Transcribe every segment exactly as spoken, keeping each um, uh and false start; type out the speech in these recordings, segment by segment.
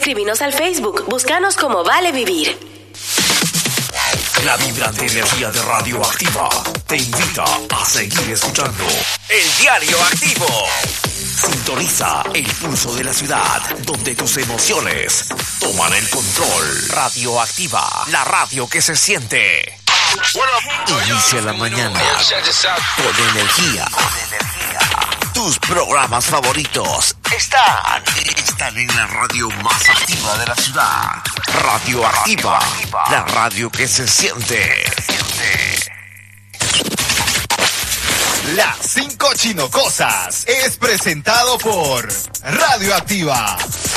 Escríbenos al Facebook, búscanos como Vale Vivir. La vibrante energía de Radioactiva te invita a seguir escuchando El Diario Activo. Sintoniza el pulso de la ciudad, donde tus emociones toman el control. Radioactiva, la radio que se siente. Inicia la mañana con energía. Tus programas favoritos están, están en la radio más activa de la ciudad. Radioactiva, la radio que se siente. Las cinco chinocosas es presentado por Radioactiva.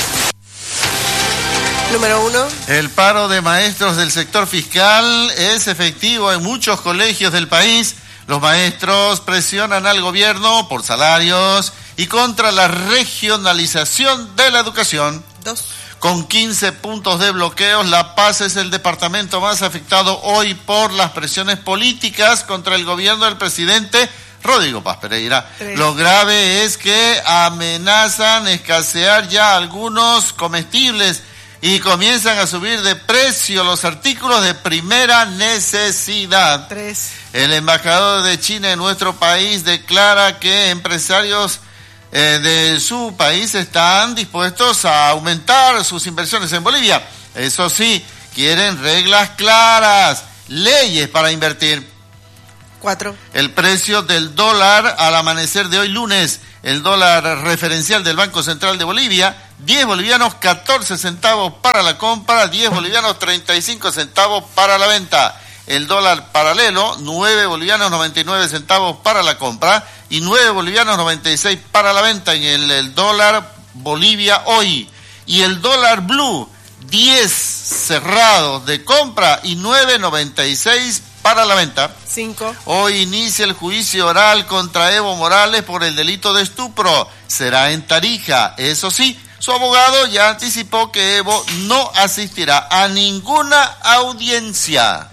Número uno. El paro de maestros del sector fiscal es efectivo en muchos colegios del país. Los maestros presionan al gobierno por salarios y contra la regionalización de la educación. Dos. Con quince puntos de bloqueos, La Paz es el departamento más afectado hoy por las presiones políticas contra el gobierno del presidente Rodrigo Paz Pereira. Tres. Lo grave es que amenazan escasear ya algunos comestibles y comienzan a subir de precio los artículos de primera necesidad. Tres. El embajador de China en nuestro país declara que empresarios eh, de su país están dispuestos a aumentar sus inversiones en Bolivia. Eso sí, quieren reglas claras, leyes para invertir. Cuatro. El precio del dólar al amanecer de hoy lunes, el dólar referencial del Banco Central de Bolivia, diez bolivianos catorce centavos para la compra, diez bolivianos treinta y cinco centavos para la venta. El dólar paralelo, nueve bolivianos noventa y nueve centavos para la compra y nueve bolivianos noventa y seis para la venta en el, el dólar Bolivia hoy. Y el dólar blue, diez cerrados de compra y nueve noventa y seis para la venta. Cinco. Hoy inicia el juicio oral contra Evo Morales por el delito de estupro. Será en Tarija. Eso sí, su abogado ya anticipó que Evo no asistirá a ninguna audiencia.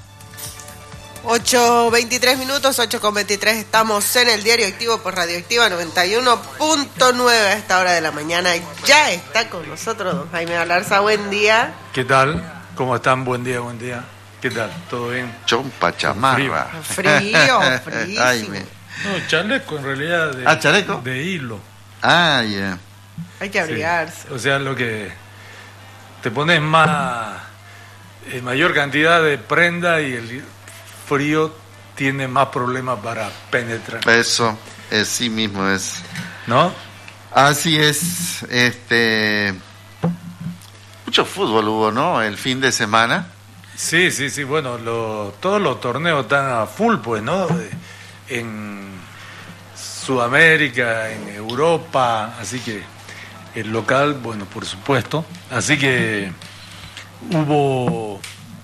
Ocho veintitrés minutos, ocho con veintitrés, estamos en el Diario Activo por Radioactiva noventa y uno punto nueve a esta hora de la mañana. Ya está con nosotros don Jaime Galarza, buen día. ¿Qué tal? ¿Cómo están? Buen día, buen día. ¿Qué tal? ¿Todo bien? Chompa chamarra. Frío, frío. Jaime. No, chaleco en realidad. De, ¿Ah, chaleco? De hilo. Ah, ya. Yeah. Hay que abrigarse. Sí. O sea, lo que te pones más, eh, mayor cantidad de prenda y el frío tiene más problemas para penetrar. Eso, es sí mismo es. ¿No? Así es. Este, mucho fútbol hubo, ¿no? El fin de semana. Sí, sí, sí. Bueno, lo, todos los torneos están a full, pues, ¿no? En Sudamérica, en Europa, así que el local, bueno, por supuesto. Así que hubo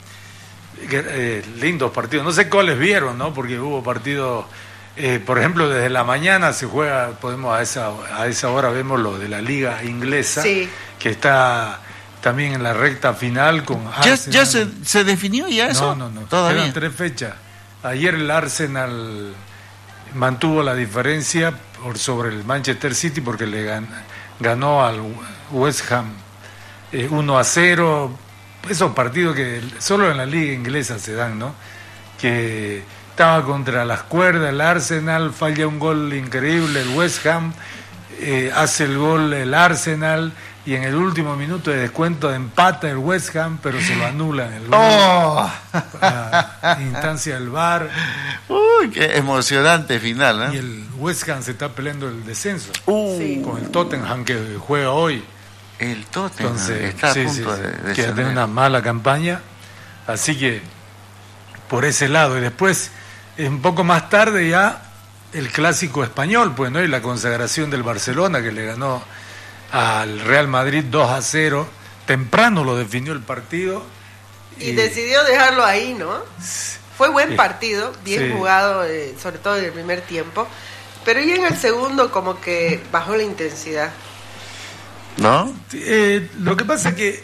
eh, lindos partidos. No sé cuáles vieron, ¿no? Porque hubo partidos, eh, por ejemplo, desde la mañana se juega, podemos a esa a esa hora vemos lo de la liga inglesa, sí, que está también en la recta final con ¿Ya, Arsenal. ya se, se definió ya eso? No, no, no. Todavía. Quedan tres fechas. Ayer el Arsenal mantuvo la diferencia por sobre el Manchester City porque le gan, ganó al West Ham eh, uno a cero. Esos partidos que solo en la liga inglesa se dan, ¿no? Que estaba contra las cuerdas el Arsenal, falla un gol increíble el West Ham, eh, hace el gol el Arsenal y en el último minuto de descuento empata el West Ham, pero se lo anulan el gol. ¡Oh! A instancia del V A R. Uy, qué emocionante final, ¿eh? Y el West Ham se está peleando el descenso Uh, Sí. con el Tottenham que juega hoy. El Tottenham Entonces, está a sí, punto sí, de, sí, de que ser- tiene una mala campaña. Así que por ese lado. Y después, un poco más tarde ya, el clásico español, pues, ¿no? Y la consagración del Barcelona, que le ganó al Real Madrid dos a cero. Temprano lo definió el partido. Y, y decidió dejarlo ahí, ¿no? Fue buen sí, partido, bien sí. jugado, eh, sobre todo en el primer tiempo. Pero ya en el segundo como que bajó la intensidad. ¿No? Eh, lo que pasa es que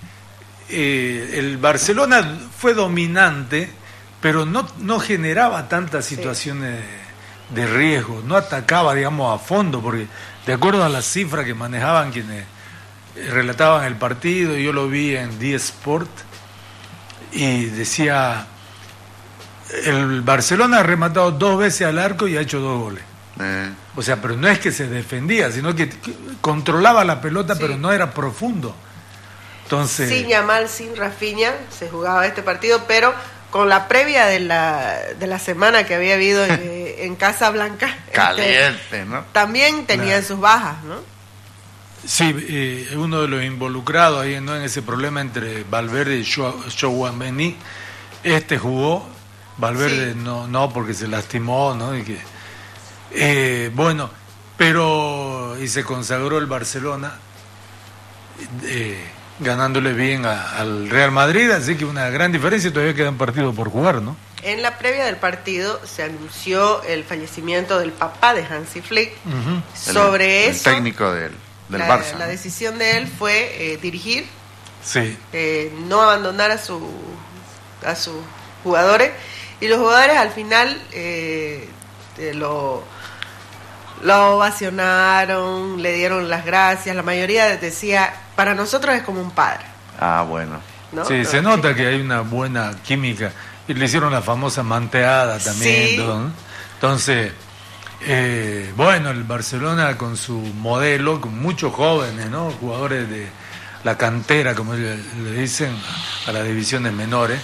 eh, el Barcelona fue dominante, pero no, no generaba tantas situaciones sí. de riesgo, no atacaba, digamos, a fondo, porque de acuerdo a las cifras que manejaban quienes relataban el partido, yo lo vi en D Sport y decía, el Barcelona ha rematado dos veces al arco y ha hecho dos goles. Eh. O sea, pero no es que se defendía, sino que controlaba la pelota, sí. pero no era profundo. Entonces, sin Yamal, sin Rafinha, se jugaba este partido, pero con la previa de la de la semana que había habido en, en Casa Blanca. Caliente, este, ¿no? También tenían claro. sus bajas, ¿no? Sí, eh, uno de los involucrados ahí, ¿no?, en ese problema entre Valverde y Tchouaméni, este jugó, Valverde sí. no, no, porque se lastimó, ¿no? Y que, eh, bueno, pero y se consagró el Barcelona, eh, ganándole bien a, al Real Madrid, así que una gran diferencia, todavía quedan partidos por jugar, ¿no? En la previa del partido se anunció el fallecimiento del papá de Hansi Flick. Uh-huh. Sobre el, eso, el técnico del, del la, Barça. La ¿no? decisión de él fue eh, dirigir, sí. eh, no abandonar a su a sus jugadores, y los jugadores al final eh, eh, lo lo ovacionaron, le dieron las gracias. La mayoría decía, para nosotros es como un padre. Ah, bueno. ¿No? Sí, se nota que hay una buena química. Y le hicieron la famosa manteada también. Sí. ¿no? Entonces, eh, bueno, el Barcelona con su modelo, con muchos jóvenes, ¿no? Jugadores de la cantera, como le, le dicen, a las divisiones menores.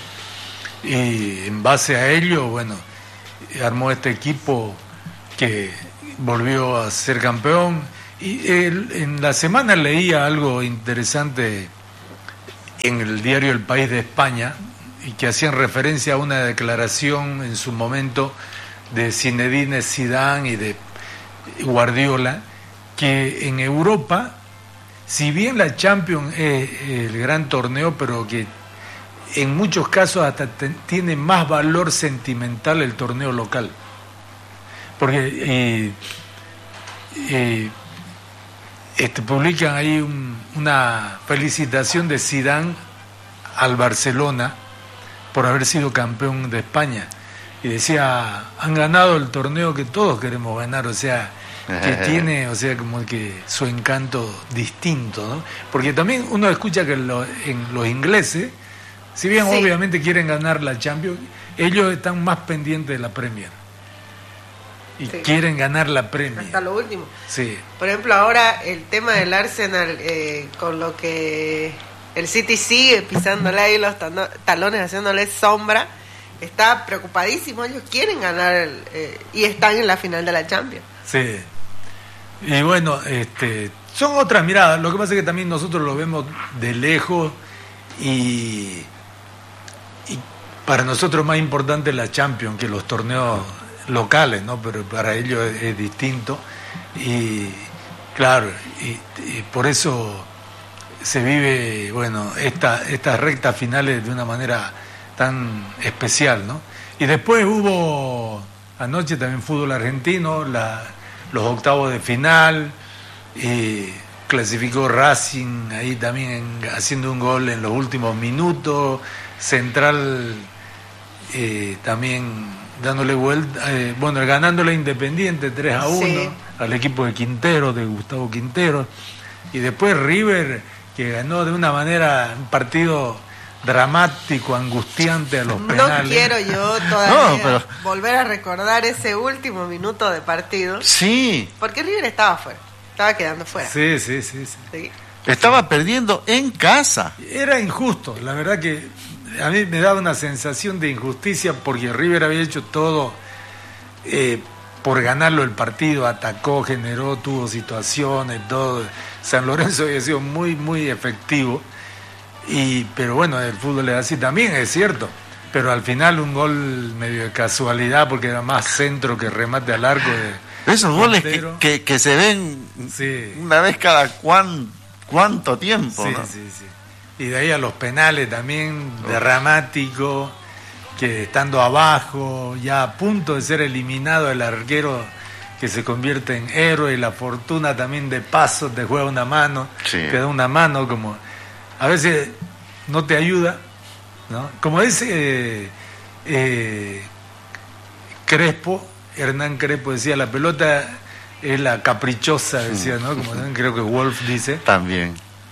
Y en base a ello, bueno, armó este equipo que volvió a ser campeón. Y él, en la semana leía algo interesante en el diario El País de España, y que hacían referencia a una declaración en su momento de Zinedine Zidane y de Guardiola, que en Europa, si bien la Champions es el gran torneo, pero que en muchos casos hasta te, tiene más valor sentimental el torneo local. Porque eh, eh, este, publican ahí un, una felicitación de Zidane al Barcelona por haber sido campeón de España, y decía, han ganado el torneo que todos queremos ganar, o sea, que tiene, o sea, como que su encanto distinto, ¿no? Porque también uno escucha que lo, en los ingleses, si bien sí. obviamente quieren ganar la Champions, ellos están más pendientes de la Premier y sí. quieren ganar la Premier hasta lo último. Sí. Por ejemplo, ahora el tema del Arsenal, eh, con lo que el City sigue pisándole ahí los talones, haciéndole sombra, está preocupadísimo. Ellos quieren ganar el, eh, y están en la final de la Champions. Sí. Y bueno, este, son otras miradas. Lo que pasa es que también nosotros lo vemos de lejos y, y para nosotros es más importante la Champions que los torneos locales, ¿no? Pero para ellos es, es distinto. Y claro, y, y por eso se vive, bueno, esta, estas rectas finales de una manera tan especial, ¿no? Y después hubo anoche también fútbol argentino, la, los octavos de final, y clasificó Racing ahí también en, haciendo un gol en los últimos minutos, Central eh, también dándole vuelta, eh, bueno, ganándole Independiente tres a uno sí. al equipo de Quintero, de Gustavo Quintero, y después River, que ganó de una manera un partido dramático, angustiante a los penales. No quiero yo todavía no, pero... volver a recordar ese último minuto de partido. Sí. Porque River estaba fuera, estaba quedando fuera. Sí, sí, sí. sí. ¿Sí? Estaba perdiendo en casa. Era injusto, la verdad que a mí me daba una sensación de injusticia porque River había hecho todo eh, por ganarlo el partido, atacó, generó, tuvo situaciones, todo. San Lorenzo había sido muy, muy efectivo, y pero bueno, el fútbol es así también, es cierto, pero al final un gol medio de casualidad porque era más centro que remate al arco de esos goles que, que, que se ven sí. una vez cada cuán, cuánto tiempo, sí, ¿no? sí, sí. Y de ahí a los penales también, oh. dramático, que estando abajo, ya a punto de ser eliminado el arquero que se convierte en héroe, y la fortuna también de paso te juega una mano, sí. te da una mano, como a veces no te ayuda, ¿no? Como dice eh, eh, Crespo, Hernán Crespo decía, la pelota es la caprichosa, decía, ¿no? Como también creo que Wolf dice. También.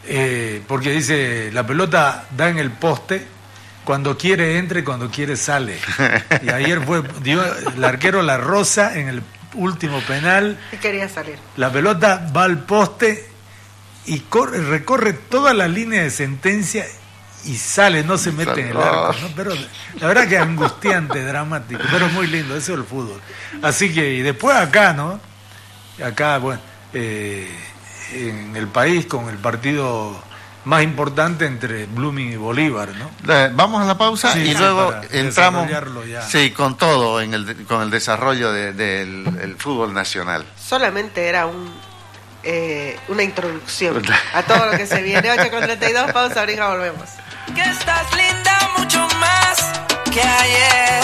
eh, porque dice, la pelota da en el poste, cuando quiere entra y cuando quiere sale. Y ayer fue, dio el arquero la rosa en el último penal. Y quería salir. La pelota va al poste y corre, recorre toda la línea de sentencia y sale, no se mete en el arco, ¿no? Pero la verdad que es angustiante, dramático, pero muy lindo, eso es el fútbol. Así que, y después acá, ¿no? Acá, bueno, eh, en el país con el partido más importante entre Blooming y Bolívar, ¿no? Vamos a la pausa sí, y sí, luego entramos ya. Sí, con todo en el, con el desarrollo de, del el fútbol nacional. Solamente era un eh, una introducción a todo lo que se viene. Ocho con treinta y dos, pausa, ahorita volvemos. Que estás linda mucho más que ayer.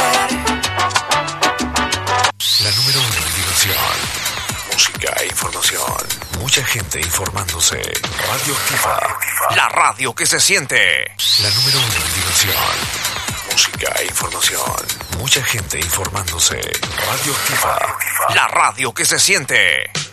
La número uno en diversión, música e información. Mucha gente informándose. Radio Activa, la radio que se siente. La número uno en diversión, música e información. Mucha gente informándose. Radio Activa, la radio que se siente.